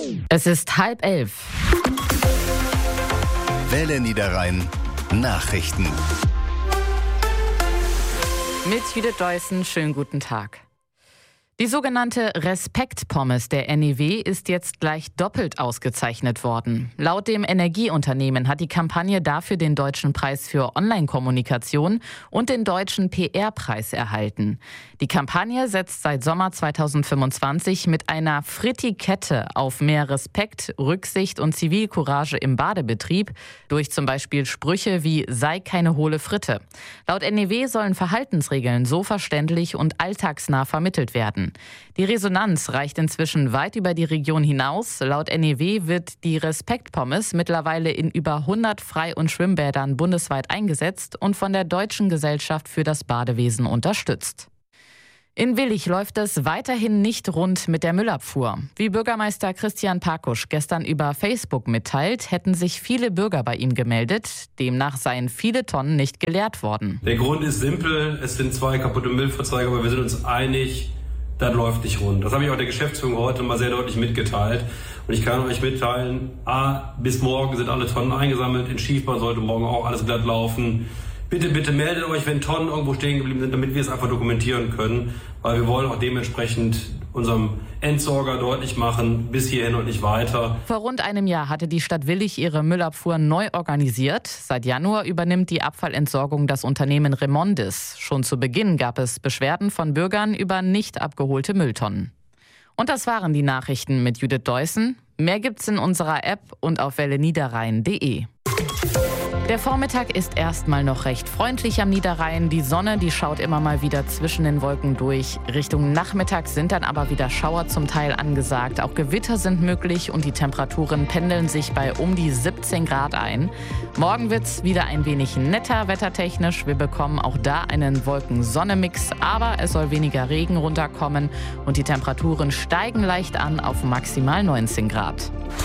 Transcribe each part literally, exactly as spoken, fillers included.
Es ist halb elf. Welle Niederrhein Nachrichten. Mit Judith Deussen, schönen guten Tag. Die sogenannte Respekt-Pommes der N E W ist jetzt gleich doppelt ausgezeichnet worden. Laut dem Energieunternehmen hat die Kampagne dafür den Deutschen Preis für Online-Kommunikation und den Deutschen P R-Preis erhalten. Die Kampagne setzt seit Sommer zweitausendfünfundzwanzig mit einer Frittikette auf mehr Respekt, Rücksicht und Zivilcourage im Badebetrieb durch zum Beispiel Sprüche wie „Sei keine hohle Fritte". Laut N E W sollen Verhaltensregeln so verständlich und alltagsnah vermittelt werden. Die Resonanz reicht inzwischen weit über die Region hinaus. Laut N E W wird die Respekt-Pommes mittlerweile in über hundert Frei- und Schwimmbädern bundesweit eingesetzt und von der Deutschen Gesellschaft für das Badewesen unterstützt. In Willich läuft es weiterhin nicht rund mit der Müllabfuhr. Wie Bürgermeister Christian Parkusch gestern über Facebook mitteilt, hätten sich viele Bürger bei ihm gemeldet. Demnach seien viele Tonnen nicht geleert worden. Der Grund ist simpel, es sind zwei kaputte Müllfahrzeuge, aber wir sind uns einig, das läuft nicht rund. Das habe ich auch der Geschäftsführung heute mal sehr deutlich mitgeteilt. Und ich kann euch mitteilen, A, bis morgen sind alle Tonnen eingesammelt. In Schiefbahn sollte morgen auch alles glatt laufen. Bitte, bitte meldet euch, wenn Tonnen irgendwo stehen geblieben sind, damit wir es einfach dokumentieren können. Weil wir wollen auch dementsprechend unserem Entsorger deutlich machen, bis hierhin und nicht weiter. Vor rund einem Jahr hatte die Stadt Willich ihre Müllabfuhr neu organisiert. Seit Januar übernimmt die Abfallentsorgung das Unternehmen Remondis. Schon zu Beginn gab es Beschwerden von Bürgern über nicht abgeholte Mülltonnen. Und das waren die Nachrichten mit Judith Deussen. Mehr gibt's in unserer App und auf welle niederrhein punkt de. Der Vormittag ist erstmal noch recht freundlich am Niederrhein. Die Sonne, die schaut immer mal wieder zwischen den Wolken durch. Richtung Nachmittag sind dann aber wieder Schauer zum Teil angesagt. Auch Gewitter sind möglich und die Temperaturen pendeln sich bei um die siebzehn Grad ein. Morgen wird's wieder ein wenig netter wettertechnisch. Wir bekommen auch da einen Wolken-Sonne-Mix, aber es soll weniger Regen runterkommen und die Temperaturen steigen leicht an auf maximal neunzehn Grad.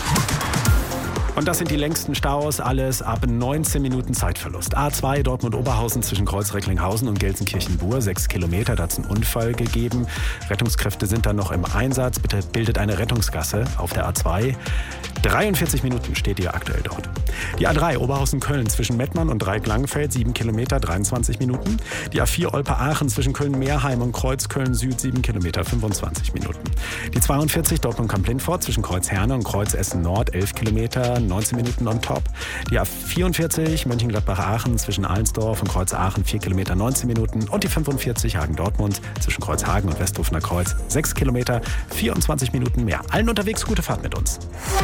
Und das sind die längsten Staus, alles ab neunzehn Minuten Zeitverlust. A zwei Dortmund-Oberhausen zwischen Kreuz-Recklinghausen und Gelsenkirchen-Bur, sechs Kilometer, da hat es einen Unfall gegeben. Rettungskräfte sind dann noch im Einsatz, bitte bildet eine Rettungsgasse auf der A zwei. dreiundvierzig Minuten steht ihr aktuell dort. Die A drei Oberhausen-Köln zwischen Mettmann und Dreieck-Langenfeld, sieben Kilometer, dreiundzwanzig Minuten. Die A vier Olpe-Aachen zwischen Köln-Meerheim und Kreuz-Köln-Süd, sieben Kilometer, fünfundzwanzig Minuten. Die zweiundvierzig Dortmund-Kamp-Lindfort zwischen Kreuz-Herne und Kreuz-Essen-Nord, elf Kilometer, neunzehn Minuten on top. Die A vierundvierzig Mönchengladbach-Aachen zwischen Allensdorf und Kreuz-Aachen, vier Kilometer, neunzehn Minuten. Und die fünfundvierzig Hagen-Dortmund zwischen Kreuzhagen und Westhofener Kreuz, sechs Kilometer, vierundzwanzig Minuten mehr. Allen unterwegs gute Fahrt mit uns.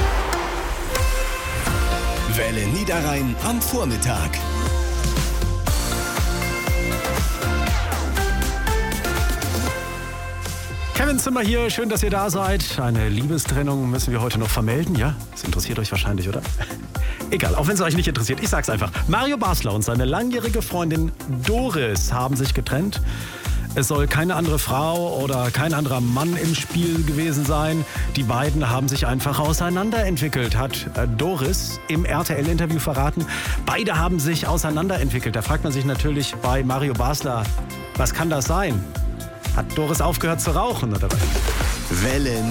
Welle Niederrhein am Vormittag. Kevin Zimmer hier, schön, dass ihr da seid. Eine Liebestrennung müssen wir heute noch vermelden, ja? Das interessiert euch wahrscheinlich, oder? Egal, auch wenn es euch nicht interessiert, ich sag's einfach. Mario Basler und seine langjährige Freundin Doris haben sich getrennt. Es soll keine andere Frau oder kein anderer Mann im Spiel gewesen sein. Die beiden haben sich einfach auseinanderentwickelt, hat Doris im R T L-Interview verraten. Beide haben sich auseinanderentwickelt. Da fragt man sich natürlich bei Mario Basler, was kann das sein? Hat Doris aufgehört zu rauchen oder was? Welle